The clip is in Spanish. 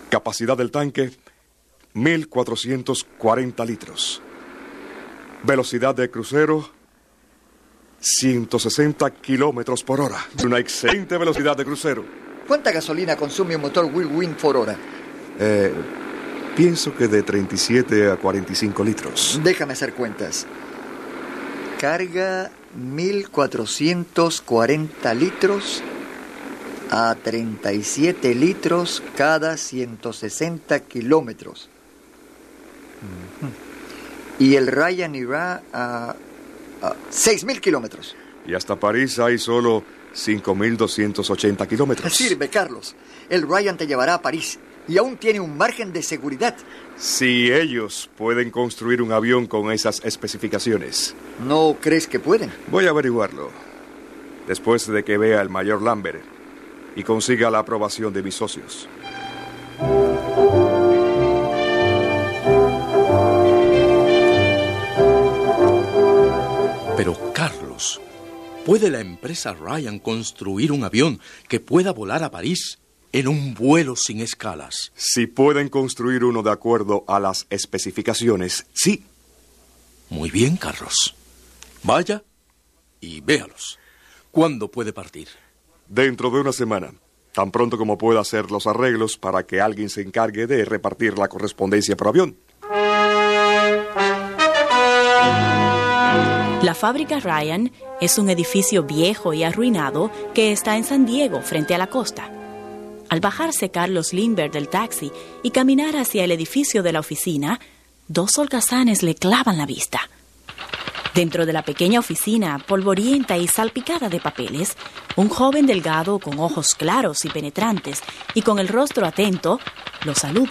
Capacidad del tanque, 1.440 litros. Velocidad de crucero, 160 kilómetros por hora. Una excelente velocidad de crucero. ¿Cuánta gasolina consume un motor Whirlwind por hora? Pienso que de 37 a 45 litros. Déjame hacer cuentas. Carga 1.440 litros a 37 litros cada 160 kilómetros. Y el Ryan irá a 6.000 kilómetros. Y hasta París hay solo 5.280 kilómetros. Sirve, Carlos. El Ryan te llevará a París y aún tiene un margen de seguridad. Si ellos pueden construir un avión con esas especificaciones. ¿No crees que pueden? Voy a averiguarlo. Después de que vea al mayor Lambert y consiga la aprobación de mis socios. Pero, Carlos, ¿puede la empresa Ryan construir un avión que pueda volar a París en un vuelo sin escalas? Si pueden construir uno de acuerdo a las especificaciones, sí. Muy bien, Carlos. Vaya y véalos. ¿Cuándo puede partir? Dentro de una semana. Tan pronto como pueda hacer los arreglos para que alguien se encargue de repartir la correspondencia por avión. La fábrica Ryan es un edificio viejo y arruinado que está en San Diego, frente a la costa. Al bajarse Carlos Lindbergh del taxi y caminar hacia el edificio de la oficina, dos holgazanes le clavan la vista. Dentro de la pequeña oficina, polvorienta y salpicada de papeles, un joven delgado con ojos claros y penetrantes y con el rostro atento, lo saluda.